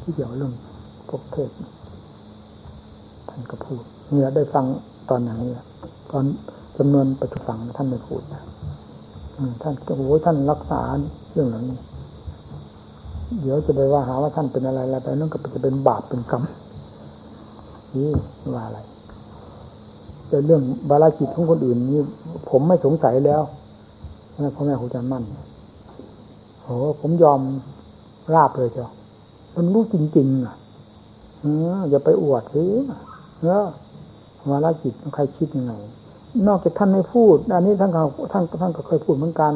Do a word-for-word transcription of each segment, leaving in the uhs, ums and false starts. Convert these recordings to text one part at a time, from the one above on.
ที่เกี่ยวเรื่องพวกเทศท่านก็พูดเนี่ยได้ฟังตอนอย่างนี้ตอนจำนวนปัจจุบันท่านไม่พูดนะท่านโอ้โหท่านรักษาเรื่องเหล่านี้เดี๋ยวจะไปว่าหาว่าท่านเป็นอะไรอะไรไปนั่นก็จะเป็นบาปเป็นกรรมนี่ว่าอะไรแต่เรื่องบาลาจิตของคนอื่นนี่ผมไม่สงสัยแล้วนะพ่อแม่ครูอาจารย์มั่นโอ้ผมยอมราบเลยเจ้ามันรู้จริงๆอ่ะเอออย่าไปอวดสิเออวาระจิตใครคิดยังไงนอกจากท่านไม่พูดอันนี้ท่านก็ท่านท่านก็เคยพูดเหมือนกัน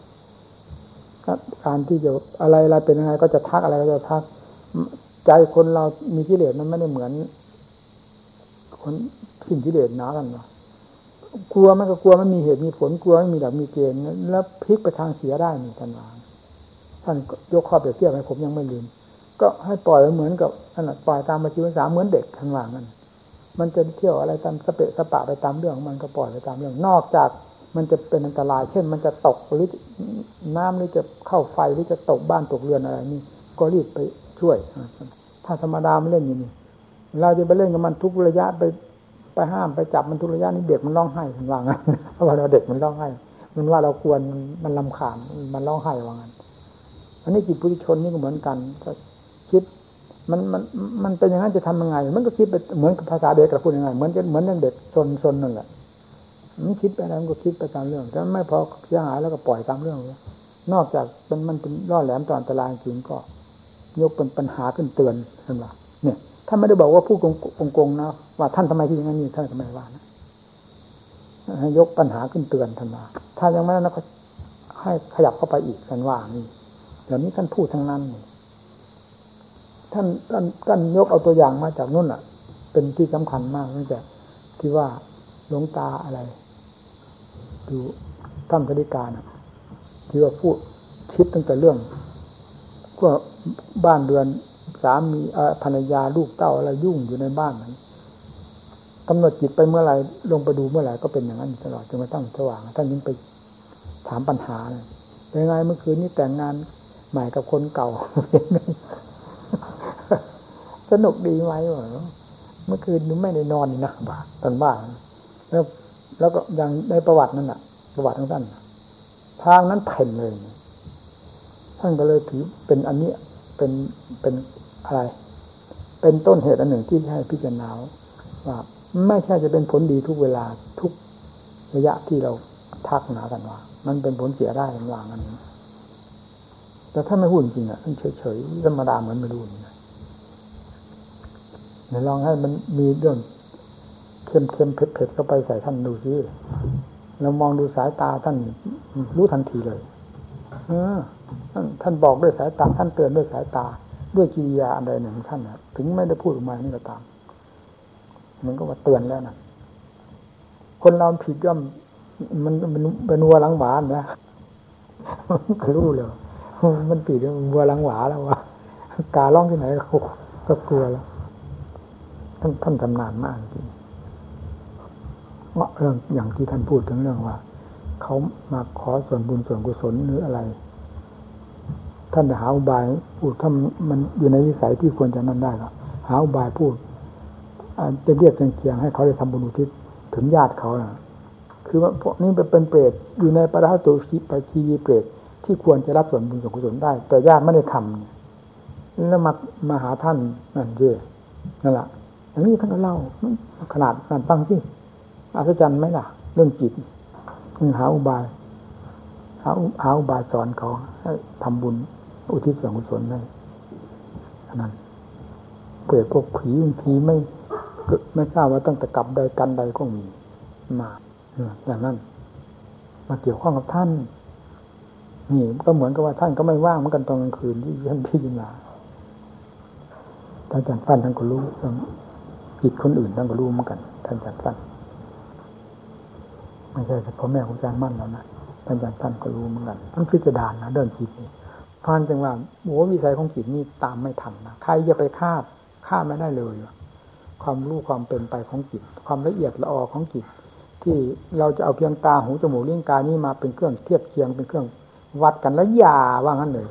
การที่จะอะไรอะไรเป็นยังไงก็จะทักอะไรก็จะทักใจคนเรามีกิเลสมันไม่ได้เหมือนคนสิ่งกิเลสหนากันเนาะกลัวมันก็กลัวมันมีเหตุมีผลกลัวไม่มีหลักมีเกณฑ์แล้วพลิกไปทางเสียได้นี่ท่านว่าท่านยกข้อเปรียบเทียบให้ผมยังไม่ลืมก็ให้ปล่อยเหมือนกับนั่นแหละปล่อยตามมาชีวภาษาเหมือนเด็กท่านว่างั้นมันจะเที่ยวอะไรตามสเปะสปะไปตามเรื่องมันก็ปล่อยไปตามเรื่องนอกจากมันจะเป็นอันตรายเช่นมันจะตกหรือน้ำหรือจะเข้าไฟหรือจะตกบ้านตกเรือนอะไรนี่ก็รีบไปช่วยถ้าธรรมดามันเล่นอย่างนี้เราจะไปเล่นกับมันทุกระยะไปไปห้ามไปจับมันทุกระยะนี่เด็กมันร้องไห้ท่านว่างั้นเพราะว่าเราเด็กมันร้องไห้มันว่าเรากวนมันรำคาญมันร้องไห้ว่างั้นอันนี้จิตปุถุชนนี่ก็เหมือนกันถ้าคิดมันมันมันเป็นอย่างนั้นจะทำยังไงมันก็คิดไปเหมือนกับภาษาเด็กกับพูดยังไงเหมือนเหมือนเรื่องเด็กซนซนนั่นแหละมันคิดไปอะไรมันก็คิดไปตามเรื่องแต่ไม่พอเสียหายแล้วก็ปล่อยตามเรื่องเลยนอกจากมันมันเป็นล่อแหลมตอนอันตรายจริงก็ยกเป็นปัญหาขึ้นเตือนท่านว่าเนี่ยท่านไม่ได้บอกว่าผู้โกงๆนะว่าท่านทำไมที่อย่างนั้นนี่ท่านทำไมว่านะให้ยกปัญหาขึ้นเตือนท่านว่าถ้ายังไม่นั้นก็ให้ขยับเข้าไปอีกท่านว่านี่เดี๋ยวนี้ท่านพูดทั้งนั้นท่านท่านท่านยกเอาตัวอย่างมาจากนู่นอ่ะเป็นที่สำคัญมากตั้งแต่ที่ว่าหลวงตาอะไรดูถ้ำธริกานะที่ว่าพูดคิดตั้งแต่เรื่องพวกบ้านเรือนสามีภรรยาลูกเต้าอะไรยุ่งอยู่ในบ้านนั้นกำหนดจิตไปเมื่อไหร่ลงไปดูเมื่อไหร่ก็เป็นอย่างนั้นตลอดจนกระทั่งสว่างท่านยิ่งไปถามปัญหาเลยเป็นไงเมื่อคืนนี้แต่งงานใหม่กับคนเก่าสนุกดีไหมวะเมื่อคืนนึกไม่ได้นอนนะบ้าตอนบ้าแล้วแล้วก็อย่างในประวัตินั่นน่ะประวัติของท่านทางนั้นเพ่นเลยท่านก็เลยถือเป็นอันนี้เป็นเป็นอะไรเป็นต้นเหตุอันหนึ่งที่ให้พิจารณาว่าไม่ใช่จะเป็นผลดีทุกเวลาทุกระยะที่เราทักหนากันว่ามันเป็นผลเสียได้ระหว่างอันนี้แต่ถ้าไม่พูดจริงอ่ะท่านเฉยๆธรรมดาเหมือนไม่รู้นี่นะเดี๋ยวลองให้มันมีเรื่องเค็มๆเผ็ดๆเข้าไปใส่ท่านดูซิเรามองดูสายตาท่านรู้ทันทีเลยเออท่านท่านบอกด้วยสายตาท่านเตือนด้วยสายตาด้วยกิริยาอันใดหนึ่งของท่านนะถึงไม่ได้พูดออกมานี่ก็ตามมันก็ว่าเตือนแล้วนะคนเราผิดย่อมมันมันเป็นวัวหลังหวานนะก็รู้เลยมันผิดวัวหลังหวาแล้ววะกาล่องที่ไหนก็ก็กลัวแล้วท่านท่านทำนานมากจริงเรื่องอย่างที่ท่านพูดถึงเรื่องว่าเขามาขอส่วนบุญส่วนกุศลหรืออะไรท่านจะหาอุบายพูดถ้ามันอยู่ในวิสัยที่ควรจะนั่นได้ก็หาอุบายพูดจะเรียกเคียงให้เขาได้ทำบุญอุทิศถึงญาติเขานะคือว่าพวกนี้เป็นเปรตอยู่ในปราตุชิปชีวีเปรตที่ควรจะรับส่วนบุญส่วนกุศลได้แต่ญาติไม่ได้ทำแล้วมามาหาท่านนั่นเยอะนั่นแหละอย่างนี้ท่านก็เล่าขนาดนั้นฟังสิอัศจรรย์ไหมล่ะเรื่องจิตหาอุบายหาหาอุบายสอนเขาให้ทำบุญอุทิศส่วนกุศลได้นั่นเปรตพวกผีผีไม่ไม่ทราบว่าตั้งแต่กลับใดกันใดก็มีมาอย่างนั้นมาเกี่ยวข้องกับท่านนี่ก็เหมือนกับว่าท่านก็ไม่ว่างเหมือนกันตอนกลางคืนที่ท่านพิจารณาท่านจันทร์ฟันท่านก็รู้จิตคนอื่นท่านก็รู้เหมือนกันท่านจันทร์ฟันไม่ใช่เฉพาะแม่ของอาจารย์มั่นแล้วนะท่านจันทร์ฟันก็รู้เหมือนกันท่านพิจารณานะเดินจิตนี่พานจังว่าโอ้วิสัยของจิตนี่ตามไม่ทันนะใครจะไปคาดคาดไม่ได้เลยความรู้ความเป็นไปของจิตความละเอียดละออของจิตที่เราจะเอาเพียงตาหูจมูกลิ้นกายนี้มาเป็นเครื่องเทียบเคียงเป็นเครื่องวัดกันแล้วอย่าว่างั้นเลย